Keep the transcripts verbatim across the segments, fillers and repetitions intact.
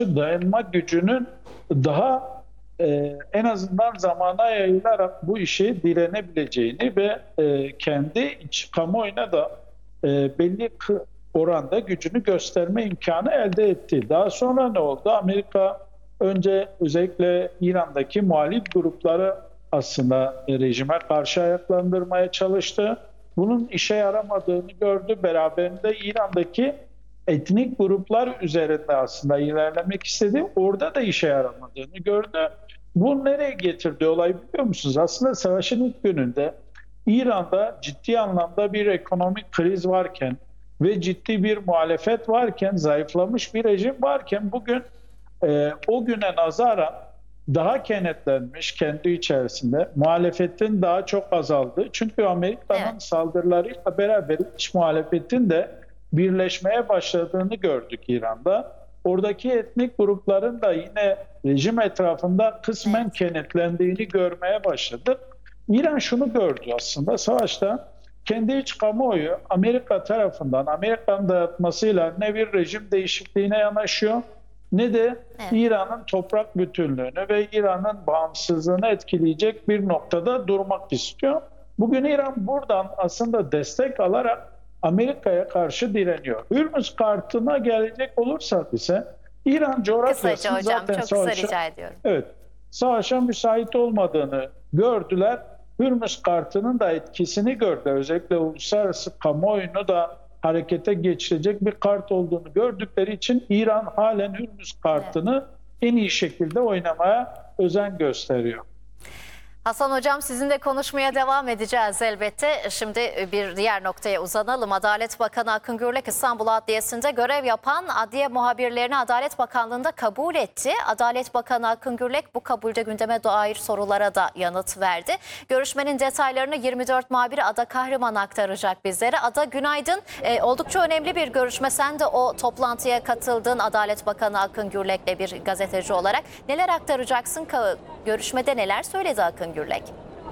dayanma gücünün daha e, en azından zamana yayılarak bu işe direnebileceğini ve e, kendi iç kamuoyuna da e, belli oranda gücünü gösterme imkanı elde etti. Daha sonra ne oldu? Amerika önce özellikle İran'daki muhalif grupları aslında rejime karşı ayaklandırmaya çalıştı. Bunun işe yaramadığını gördü. Beraberinde İran'daki etnik gruplar üzerinde aslında ilerlemek istedi. Orada da işe yaramadığını gördü. Bu nereye getirdi olayı biliyor musunuz? Aslında savaşın ilk gününde İran'da ciddi anlamda bir ekonomik kriz varken ve ciddi bir muhalefet varken, zayıflamış bir rejim varken bugün e, o güne nazaran daha kenetlenmiş kendi içerisinde, muhalefetin daha çok azaldığı. Çünkü Amerika'nın evet. saldırılarıyla beraber iç muhalefetin de birleşmeye başladığını gördük İran'da. Oradaki etnik grupların da yine rejim etrafında kısmen evet. kenetlendiğini görmeye başladık. İran şunu gördü aslında savaşta, kendi iç kamuoyu Amerika tarafından, Amerika'nın dayatmasıyla ne bir rejim değişikliğine yanaşıyor ne de evet. İran'ın toprak bütünlüğünü ve İran'ın bağımsızlığını etkileyecek bir noktada durmak istiyor. Bugün İran buradan aslında destek alarak Amerika'ya karşı direniyor. Hürmüz kartına gelecek olursak ise İran coğrafyasını kısaca hocam, zaten çok savaşa, kısa rica ediyorum. Evet, savaşa müsait olmadığını gördüler. Hürmüz kartının da etkisini gördüler. Özellikle uluslararası kamuoyunu da harekete geçirecek bir kart olduğunu gördükleri için İran halen Hürmüz kartını evet. en iyi şekilde oynamaya özen gösteriyor. Hasan Hocam, sizinle konuşmaya devam edeceğiz elbette. Şimdi bir diğer noktaya uzanalım. Adalet Bakanı Akın Gürlek İstanbul Adliyesi'nde görev yapan adliye muhabirlerini Adalet Bakanlığı'nda kabul etti. Adalet Bakanı Akın Gürlek bu kabulde gündeme dair sorulara da yanıt verdi. Görüşmenin detaylarını yirmi dört muhabiri Ada Kahraman aktaracak bizlere. Ada, günaydın. Ee, oldukça önemli bir görüşme. Sen de o toplantıya katıldın Adalet Bakanı Akın Gürlek'le bir gazeteci olarak. Neler aktaracaksın? Görüşmede neler söyledi Akın Gürlek?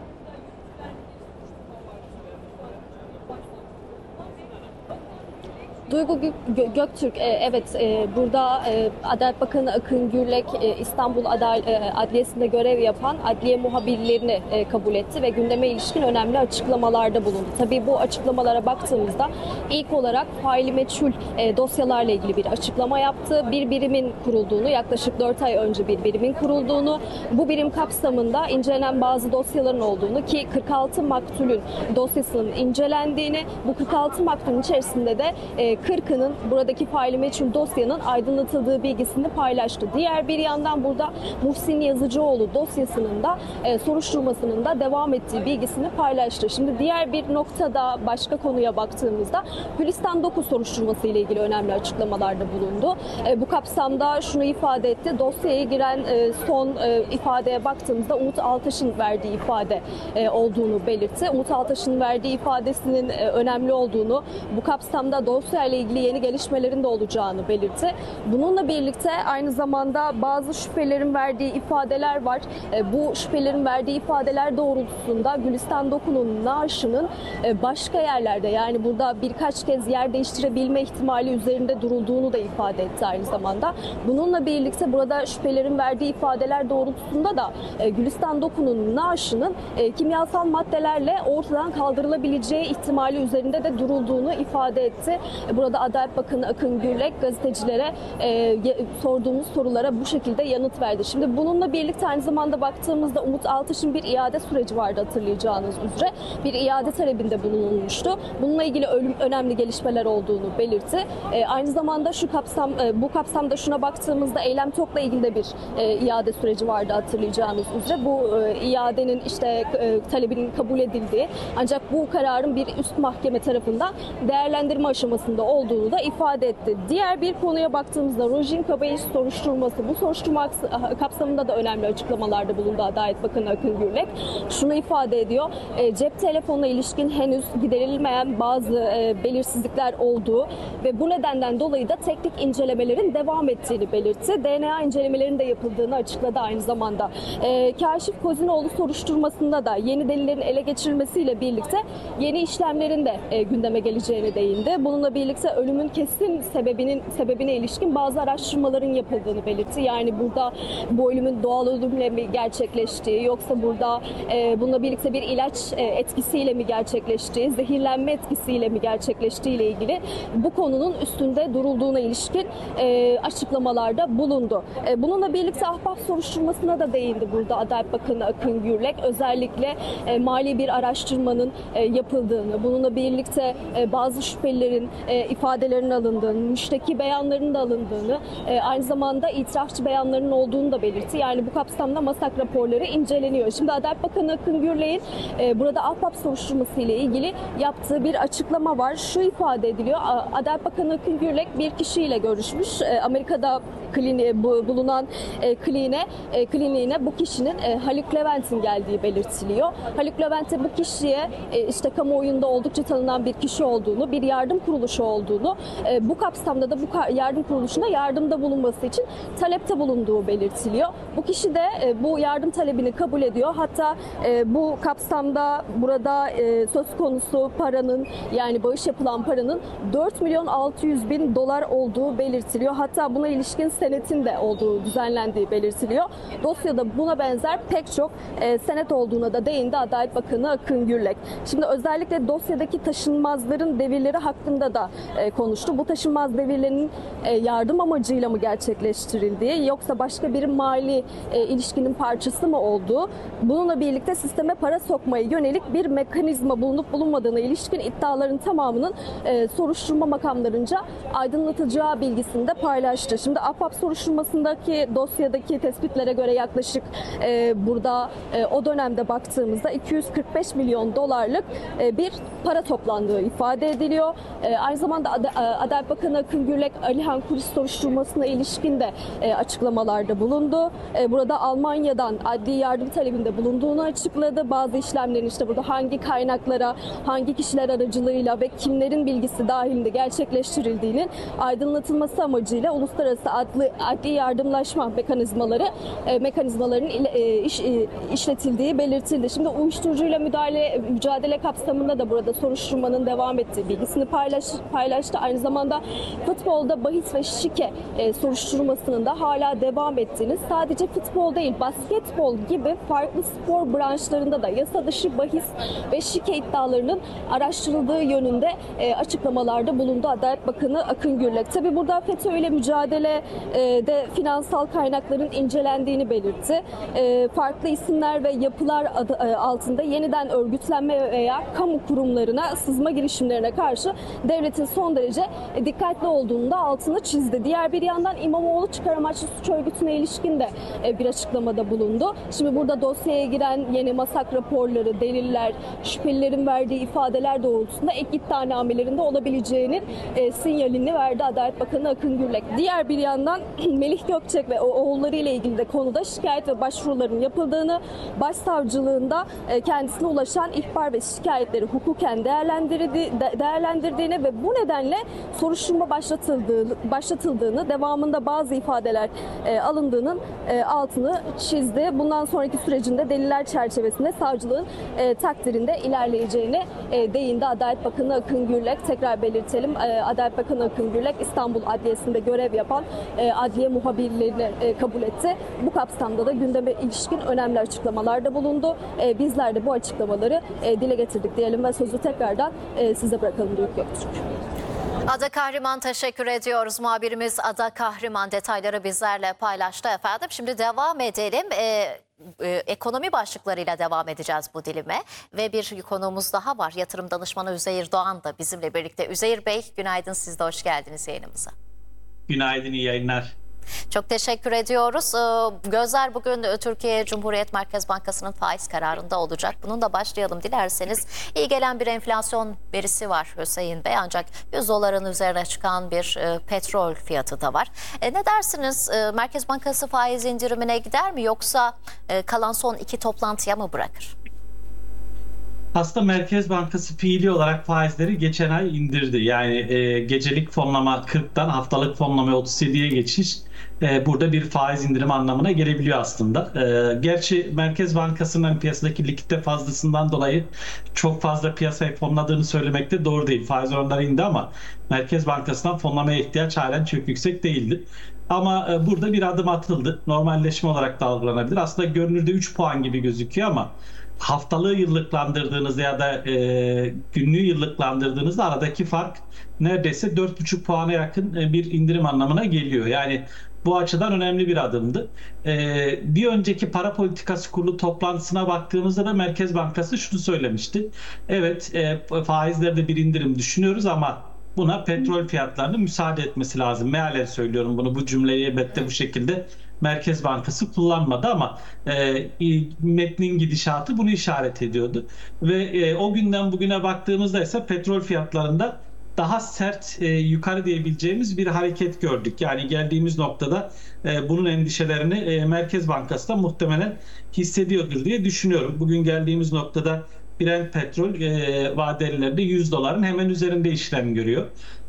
Duygu Göktürk, evet burada Adalet Bakanı Akın Gürlek İstanbul Adliyesi'nde görev yapan adliye muhabirlerini kabul etti ve gündeme ilişkin önemli açıklamalarda bulundu. Tabii bu açıklamalara baktığımızda ilk olarak faili meçhul dosyalarla ilgili bir açıklama yaptı. Bir birimin kurulduğunu, yaklaşık dört ay önce bir birimin kurulduğunu, bu birim kapsamında incelenen bazı dosyaların olduğunu ki kırk altı maktulün dosyasının incelendiğini, bu kırk altı maktulün içerisinde de kırkının buradaki faili meçhul dosyanın aydınlatıldığı bilgisini paylaştı. Diğer bir yandan burada Muhsin Yazıcıoğlu dosyasının da e, soruşturmasının da devam ettiği bilgisini paylaştı. Şimdi diğer bir noktada başka konuya baktığımızda Gülistan dokuz soruşturması ile ilgili önemli açıklamalarda bulundu. E, bu kapsamda şunu ifade etti. Dosyaya giren e, son e, ifadeye baktığımızda Umut Altaş'ın verdiği ifade e, olduğunu belirtti. Umut Altaş'ın verdiği ifadesinin e, önemli olduğunu, bu kapsamda dosya ile ilgili yeni gelişmelerin de olacağını belirtti. Bununla birlikte aynı zamanda bazı şüphelerin verdiği ifadeler var. E, bu şüphelerin verdiği ifadeler doğrultusunda Gülistan Doku'nun naaşının e, başka yerlerde, yani burada birkaç kez yer değiştirebilme ihtimali üzerinde durulduğunu da ifade etti aynı zamanda. Bununla birlikte burada şüphelerin verdiği ifadeler doğrultusunda da e, Gülistan Doku'nun naaşının e, kimyasal maddelerle ortadan kaldırılabileceği ihtimali üzerinde de durulduğunu ifade etti. Burada Adalet Bakanı Akın Gürlek gazetecilere e, sorduğumuz sorulara bu şekilde yanıt verdi. Şimdi bununla birlikte aynı zamanda baktığımızda Umut Altaş'ın bir iade süreci vardı, hatırlayacağınız üzere. Bir iade talebinde bulunulmuştu. Bununla ilgili ölüm, önemli gelişmeler olduğunu belirtti. E, aynı zamanda şu kapsam, e, bu kapsamda şuna baktığımızda Eylem Tok'la ilgili de bir e, iade süreci vardı, hatırlayacağınız üzere. Bu e, iadenin işte e, talebinin kabul edildiği, ancak bu kararın bir üst mahkeme tarafından değerlendirme aşamasında olduğunu da ifade etti. Diğer bir konuya baktığımızda Rojin Kabayış soruşturması, bu soruşturma kapsamında da önemli açıklamalarda bulundu Adalet Bakanı Akın Gürlek. Şunu ifade ediyor, e, cep telefonuna ilişkin henüz giderilmeyen bazı e, belirsizlikler olduğu ve bu nedenden dolayı da teknik incelemelerin devam ettiğini belirtti. D N A incelemelerinin de yapıldığını açıkladı aynı zamanda. E, Kaşif Kozinoğlu soruşturmasında da yeni delillerin ele geçirilmesiyle birlikte yeni işlemlerin de e, gündeme geleceğine değindi. Bununla birlikte birlikte ölümün kesin sebebinin sebebine ilişkin bazı araştırmaların yapıldığını belirtti. Yani burada bu ölümün doğal ölümle mi gerçekleştiği, yoksa burada e, bununla birlikte bir ilaç e, etkisiyle mi gerçekleştiği, zehirlenme etkisiyle mi gerçekleştiği ile ilgili bu konunun üstünde durulduğuna ilişkin e, açıklamalarda bulundu. E, bununla birlikte ahbap soruşturmasına da değindi burada Adalet Bakanı Akın Gürlek. Özellikle e, mali bir araştırmanın e, yapıldığını, bununla birlikte e, bazı şüphelilerin e, ifadelerinin alındığını, müşteki beyanlarının da alındığını, e, aynı zamanda itirafçı beyanlarının olduğunu da belirtti. Yani bu kapsamda MASAK raporları inceleniyor. Şimdi Adalet Bakanı Akın Gürlek'in e, burada ahbap soruşturması ile ilgili yaptığı bir açıklama var. Şu ifade ediliyor. Adalet Bakanı Akın Gürlek bir kişiyle görüşmüş. E, Amerika'da kliniğe, bu, bulunan e, kliniğine, e, kliniğine bu kişinin e, Haluk Levent'in geldiği belirtiliyor. Haluk Levent'e bu kişiye e, işte kamuoyunda oldukça tanınan bir kişi olduğunu, bir yardım kuruluşu olduğunu, e, bu kapsamda da bu yardım kuruluşuna yardımda bulunması için talepte bulunduğu belirtiliyor. Bu kişi de e, bu yardım talebini kabul ediyor. Hatta e, bu kapsamda burada e, söz konusu paranın, yani bağış yapılan paranın dört milyon altı yüz bin dolar olduğu belirtiliyor. Hatta buna ilişkin senetin de olduğu, düzenlendiği belirtiliyor. Dosyada buna benzer pek çok e, senet olduğuna da değindi Adalet Bakanı Akın Gürlek. Şimdi özellikle dosyadaki taşınmazların devirleri hakkında da e, konuştu. Bu taşınmaz devirlerin e, yardım amacıyla mı gerçekleştirildiği, yoksa başka bir mali e, ilişkinin parçası mı olduğu, bununla birlikte sisteme para sokmaya yönelik bir mekanizma bulunup bulunmadığına ilişkin iddiaların tamamının e, soruşturma makamlarınca aydınlatacağı bilgisini de paylaştı. Şimdi ahbap soruşturmasındaki dosyadaki tespitlere göre yaklaşık e, burada e, o dönemde baktığımızda iki yüz kırk beş milyon dolarlık e, bir para toplandığı ifade ediliyor. E, aynı zamanda Ad Adalet Bakanı Akın Gürlek Alihan Kulis soruşturmasına ilişkin de e, açıklamalarda bulundu. E, burada Almanya'dan adli yardım talebinde bulunduğunu açıkladı. Bazı işlemlerin işte burada hangi kaynaklara, hangi kişiler aracılığıyla ve kimlerin bilgisi dahilinde gerçekleştirildiğinin aydınlatılması amacıyla uluslararası adli, adli yardımlaşma mekanizmaları e, mekanizmaların ile, e, iş, e, işletildiği belirtildi. Şimdi uyuşturucuyla müdahale mücadele kapsamında da burada soruşturmanın devam ettiği bilgisini paylaş, paylaştı. Aynı zamanda futbolda bahis ve şike e, soruşturmasının da hala devam ettiğini, sadece futbol değil basketbol gibi farklı spor branşlarında da yasa dışı bahis ve şike iddialarının araştırıldığı yönünde e, açıklamalarda bulundu Adalet Bakanı Akın Gürlek. Tabii burada FETÖ ile mücadele e, de finansal kaynakların incelendiğini belirtti. E, farklı isimler ve yapılar adı, e, altında yeniden örgütlenme veya kamu kurumlarına sızma girişimlerine karşı devletin son derece e, dikkatli olduğunu da altını çizdi. Diğer bir yandan İmamoğlu çıkar amaçlı suç örgütüne ilişkin de e, bir açıklamada bulundu. Şimdi burada dosyaya giren yeni MASAK raporları, deliller, şüphelilerin verdiği ifadeler doğrultusunda ek iddianamelerinde olabileceğinin e, sinyalini verdi Adalet Bakanı Akın Gürlek. Diğer bir yandan Melih Gökçek ve oğulları ile ilgili de konuda şikayet ve başvuruların yapıldığını, başsavcılığında e, kendisine ulaşan ihbar ve şikayetleri hukuken değerlendirdi, değerlendirdiğini ve bu nedenle soruşturma başlatıldığını, başlatıldığını devamında bazı ifadeler e, alındığının e, altını çizdi. Bundan sonraki sürecinde deliller çerçevesinde savcılığın e, takdirinde ilerleyeceğine e, değindi Adalet Bakanı Akın Gürlek. Tekrar belirtelim, e, Adalet Bakanı Akın Gürlek İstanbul Adliyesi'nde görev yapan e, adliye muhabirlerini e, kabul etti. Bu kapsamda da gündeme ilişkin önemli açıklamalarda bulundu. E, bizler de bu açıklamaları e, dile getirdik diyelim ve sözü tekrardan e, size bırakalım Duygu Göktürk. Ada Kahraman teşekkür ediyoruz. Muhabirimiz Ada Kahraman detayları bizlerle paylaştı efendim. Şimdi devam edelim. Ee, e, ekonomi başlıklarıyla devam edeceğiz bu dilime. Ve bir konuğumuz daha var. Yatırım danışmanı Üzeyir Doğan da bizimle birlikte. Üzeyir Bey, günaydın, siz de hoş geldiniz yayınımıza. Günaydın, iyi yayınlar. Çok teşekkür ediyoruz. Gözler bugün Türkiye Cumhuriyet Merkez Bankası'nın faiz kararında olacak. Bununla başlayalım dilerseniz. İyi gelen bir enflasyon verisi var Hüseyin Bey. Ancak yüz doların üzerine çıkan bir petrol fiyatı da var. E ne dersiniz? Merkez Bankası faiz indirimine gider mi, yoksa kalan son iki toplantıya mı bırakır? Aslında Merkez Bankası fiili olarak faizleri geçen ay indirdi. Yani e, gecelik fonlama kırktan haftalık fonlama otuz yediye geçiş e, burada bir faiz indirimi anlamına gelebiliyor aslında. E, gerçi Merkez Bankası'nın piyasadaki likidite fazlasından dolayı çok fazla piyasayı fonladığını söylemek de doğru değil. Faiz oranları indi ama Merkez Bankası'ndan fonlamaya ihtiyaç halen çok yüksek değildi. Ama e, burada bir adım atıldı. Normalleşme olarak da algılanabilir. Aslında görünürde üç puan gibi gözüküyor ama haftalığı yıllıklandırdığınızda ya da e, günlüğü yıllıklandırdığınızda aradaki fark neredeyse dört buçuk puana yakın e, bir indirim anlamına geliyor. Yani bu açıdan önemli bir adımdı. E, bir önceki para politikası kurulu toplantısına baktığımızda da Merkez Bankası şunu söylemişti. Evet, e, faizlerde bir indirim düşünüyoruz ama buna petrol fiyatlarının müsaade etmesi lazım. Mealen söylüyorum bunu, bu cümleyi elbette bu şekilde Merkez Bankası kullanmadı ama e, metnin gidişatı bunu işaret ediyordu. Ve e, o günden bugüne baktığımızda ise petrol fiyatlarında daha sert e, yukarı diyebileceğimiz bir hareket gördük. Yani geldiğimiz noktada e, bunun endişelerini e, Merkez Bankası da muhtemelen hissediyordur diye düşünüyorum. Bugün geldiğimiz noktada Brent petrol e, vadelilerde yüz doların hemen üzerinde işlem görüyor.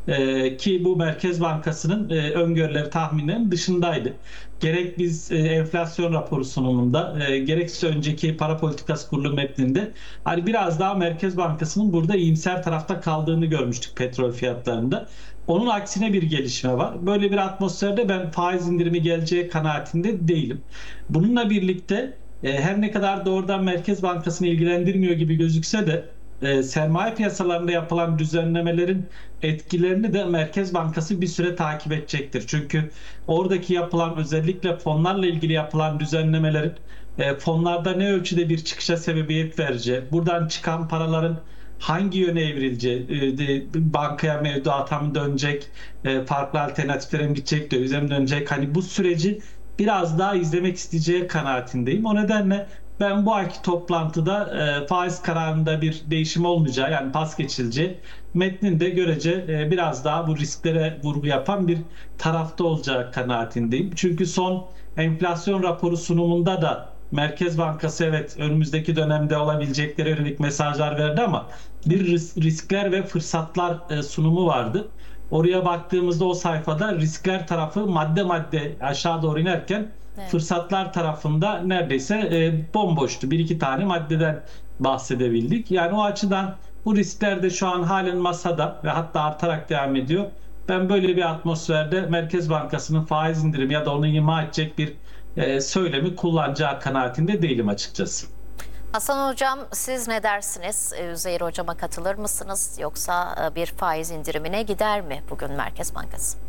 Ee, ki bu Merkez Bankası'nın e, öngörüleri, tahminlerinin dışındaydı. Gerek biz e, enflasyon raporu sunumunda, e, gerekse önceki para politikası kurulu metninde hani biraz daha Merkez Bankası'nın burada iyimser tarafta kaldığını görmüştük petrol fiyatlarında. Onun aksine bir gelişme var. Böyle bir atmosferde ben faiz indirimi geleceği kanaatinde değilim. Bununla birlikte e, her ne kadar doğrudan Merkez Bankası'nı ilgilendirmiyor gibi gözükse de e, sermaye piyasalarında yapılan düzenlemelerin etkilerini de Merkez Bankası bir süre takip edecektir. Çünkü oradaki yapılan, özellikle fonlarla ilgili yapılan düzenlemelerin e, fonlarda ne ölçüde bir çıkışa sebebiyet vereceği, buradan çıkan paraların hangi yöne evrileceği, e, bankaya mevduata mı dönecek, e, farklı alternatiflere mi gidecek, dövize mi dönecek, hani bu süreci biraz daha izlemek isteyeceği kanaatindeyim. O nedenle ben bu ayki toplantıda e, faiz kararında bir değişim olmayacağı, yani pas geçileceği, metnin de görece e, biraz daha bu risklere vurgu yapan bir tarafta olacağı kanaatindeyim. Çünkü son enflasyon raporu sunumunda da Merkez Bankası evet önümüzdeki dönemde olabilecekleri yönelik mesajlar verdi ama bir ris- riskler ve fırsatlar e, sunumu vardı. Oraya baktığımızda o sayfada riskler tarafı madde madde aşağı doğru inerken Evet. fırsatlar tarafında neredeyse e, bomboştu. Bir iki tane maddeden bahsedebildik. Yani o açıdan bu riskler de şu an halen masada ve hatta artarak devam ediyor. Ben böyle bir atmosferde Merkez Bankası'nın faiz indirimi ya da onu ima edecek bir e, söylemi kullanacağı kanaatinde değilim açıkçası. Hasan Hocam, siz ne dersiniz? Ee, Üzeyir Hocam'a katılır mısınız? Yoksa e, bir faiz indirimine gider mi bugün Merkez Bankası?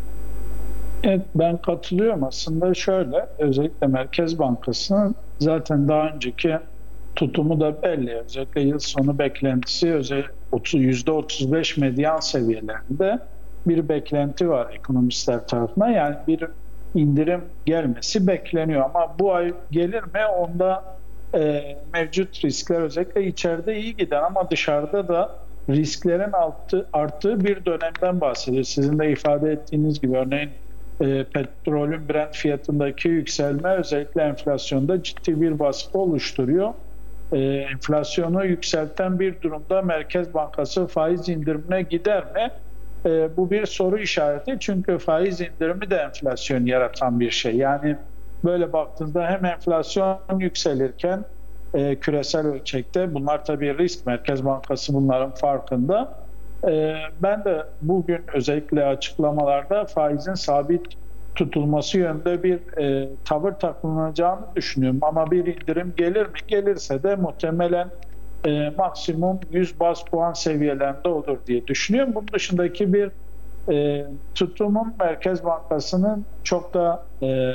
Evet, ben katılıyorum aslında. Şöyle, özellikle Merkez Bankası'nın zaten daha önceki tutumu da belli. Özellikle yıl sonu beklentisi özellikle yüzde otuz beş medyan seviyelerinde bir beklenti var ekonomistler tarafından. Yani bir indirim gelmesi bekleniyor ama bu ay gelir mi? Onda e, mevcut riskler özellikle içeride iyi giden ama dışarıda da risklerin arttığı, arttığı bir dönemden bahsediyor. Sizin de ifade ettiğiniz gibi örneğin e, petrolün Brent fiyatındaki yükselme özellikle enflasyonda ciddi bir baskı oluşturuyor. E, enflasyonu yükselten bir durumda Merkez Bankası faiz indirimine gider mi? E, bu bir soru işareti çünkü faiz indirimi de enflasyon yaratan bir şey. Yani böyle baktığınızda hem enflasyon yükselirken e, küresel ölçekte bunlar tabii risk. Merkez Bankası bunların farkında. E, ben de bugün özellikle açıklamalarda faizin sabit tutulması yönünde bir e, tavır takılacağını düşünüyorum. Ama bir indirim gelir mi? Gelirse de muhtemelen e, maksimum yüz baz puan seviyelerinde olur diye düşünüyorum. Bunun dışındaki bir e, tutumun Merkez Bankası'nın çok da e,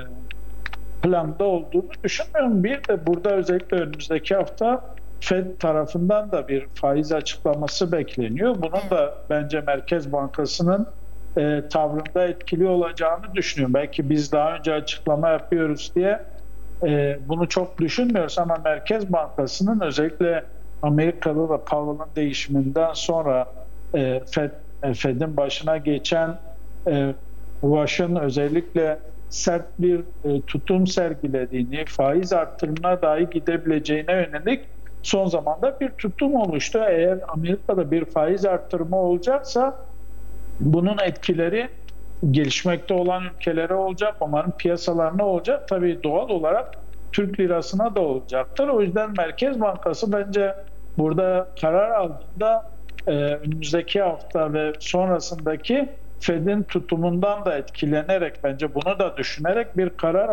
planda olduğunu düşünmüyorum. Bir de burada özellikle önümüzdeki hafta Fed tarafından da bir faiz açıklaması bekleniyor. Bunun da bence Merkez Bankası'nın e, tavrında etkili olacağını düşünüyorum. Belki biz daha önce açıklama yapıyoruz diye e, bunu çok düşünmüyoruz ama Merkez Bankası'nın özellikle Amerika'da da Powell'ın değişiminden sonra e, Fed, e, Fed'in başına geçen e, Wash'ın özellikle sert bir e, tutum sergilediğini, faiz arttırımına dahi gidebileceğine yönelik son zamanda bir tutum oluştu. Eğer Amerika'da bir faiz arttırımı olacaksa bunun etkileri gelişmekte olan ülkelere olacak, onların piyasalarına olacak. Tabii doğal olarak Türk lirasına da olacaktır. O yüzden Merkez Bankası bence burada karar aldığında e, önümüzdeki hafta ve sonrasındaki Fed'in tutumundan da etkilenerek, bence bunu da düşünerek bir karar